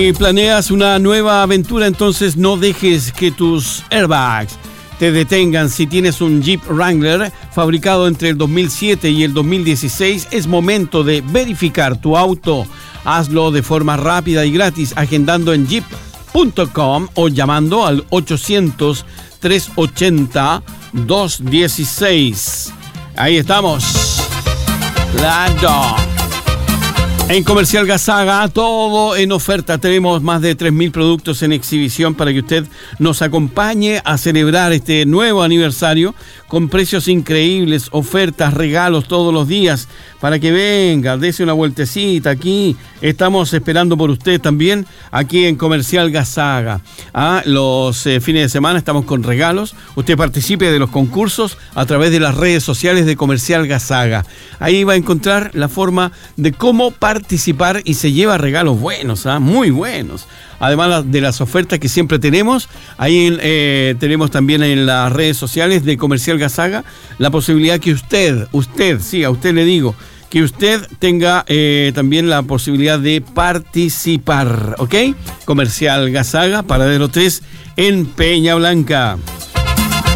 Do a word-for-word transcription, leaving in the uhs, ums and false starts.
Si planeas una nueva aventura, entonces no dejes que tus airbags te detengan. Si tienes un Jeep Wrangler fabricado entre el dos mil siete y el dos mil dieciséis, es momento de verificar tu auto. Hazlo de forma rápida y gratis agendando en jeep punto com o llamando al ochocientos, trescientos ochenta, doscientos dieciséis. Ahí estamos. Claro. En Comercial Gasaga, todo en oferta. Tenemos más de tres mil productos en exhibición para que usted nos acompañe a celebrar este nuevo aniversario con precios increíbles, ofertas, regalos todos los días para que venga, dése una vueltecita aquí. Estamos esperando por usted también aquí en Comercial Gasaga. Ah, los eh, fines de semana estamos con regalos. Usted participe de los concursos a través de las redes sociales de Comercial Gasaga. Ahí va a encontrar la forma de cómo participar y se lleva regalos buenos, ¿ah? Muy buenos. Además de las ofertas que siempre tenemos, ahí eh, tenemos también en las redes sociales de Comercial Gasaga la posibilidad que usted, usted, sí, a usted le digo, que usted tenga eh, también la posibilidad de participar, ¿ok? Comercial Gasaga, Paradero tres, en Peña Blanca.